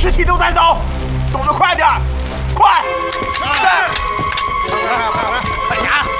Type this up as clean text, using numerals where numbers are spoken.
尸体都带走，动作快点，快！是。快点！